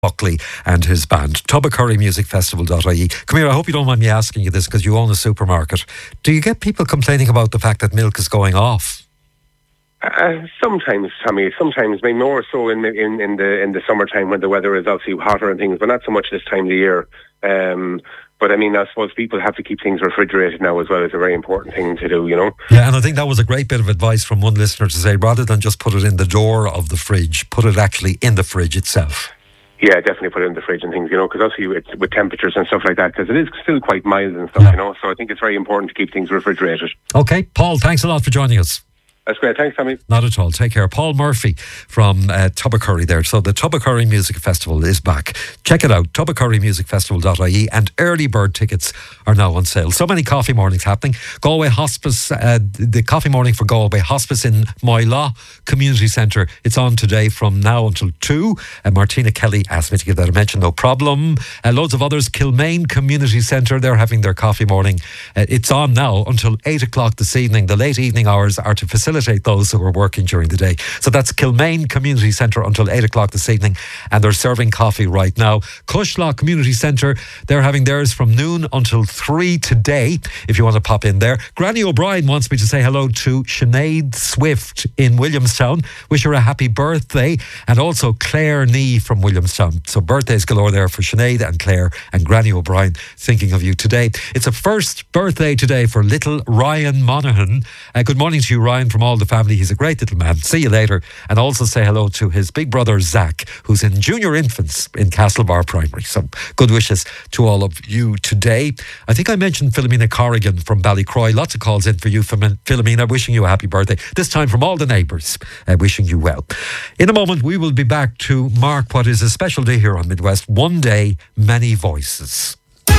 Buckley and his band. TubbercurryMusicFestival.ie. Come here, I hope you don't mind me asking you this because you own a supermarket. Do you get people complaining about the fact that milk is going off? Sometimes, Tommy. Sometimes, maybe more so in the summertime when the weather is obviously hotter and things, but not so much this time of the year. But I mean, I suppose people have to keep things refrigerated now as well. It's a very important thing to do, you know. Yeah, and I think that was a great bit of advice from one listener to say, rather than just put it in the door of the fridge, put it actually in the fridge itself. Yeah, definitely put it in the fridge and things, you know, because obviously it's with temperatures and stuff like that, because it is still quite mild and stuff, you know, so I think it's very important to keep things refrigerated. Okay, Paul, thanks a lot for joining us. That's great. Thanks, Tommy. Not at all. Take care. Paul Murphy from Tubbercurry there. So the Tubbercurry Music Festival is back. Check it out, tubbercurrymusicfestival.ie, and early bird tickets are now on sale. So many coffee mornings happening. Galway Hospice, the coffee morning for Galway Hospice in Moylaw Community Centre. It's on today from now until 2. Martina Kelly asked me to give that a mention, no problem. Loads of others. Kilmaine Community Centre, they're having their coffee morning. It's on now until 8 o'clock this evening. The late evening hours are to facilitate those who are working during the day. So that's Kilmaine Community Centre until 8 o'clock this evening, and they're serving coffee right now. Cushlaw Community Centre, they're having theirs from noon until 3 today, if you want to pop in there. Granny O'Brien wants me to say hello to Sinead Swift in Williamstown. Wish her a happy birthday. And also Claire Nee from Williamstown. So birthdays galore there for Sinead and Claire and Granny O'Brien, thinking of you today. It's a first birthday today for little Ryan Monaghan. Good morning to you, Ryan, from all the family. He's a great little man. See you later. And also say hello to his big brother Zach, who's in junior infants in Castlebar Primary. So good wishes to all of you today. I think I mentioned Philomena Corrigan from Ballycroy. Lots of calls in for you, Philomena, wishing you a happy birthday. This time from all the neighbours, wishing you well. In a moment we will be back to mark what is a special day here on Midwest. One day, many voices.